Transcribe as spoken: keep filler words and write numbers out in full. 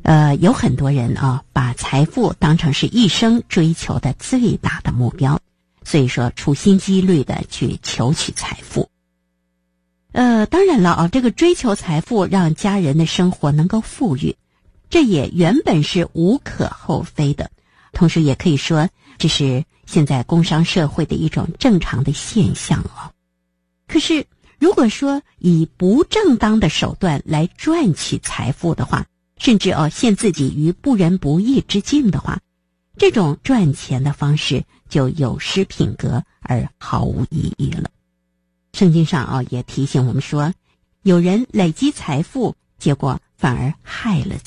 呃，有很多人啊，把财富当成是一生追求的最大的目标，所以说处心积虑的去求取财富。呃，当然了啊，这个追求财富让家人的生活能够富裕，这也原本是无可厚非的，同时也可以说这是现在工商社会的一种正常的现象哦。可是如果说以不正当的手段来赚取财富的话，甚至哦陷自己于不仁不义之境的话，这种赚钱的方式就有失品格而毫无意义了。圣经上啊也提醒我们说，有人累积财富，结果反而害了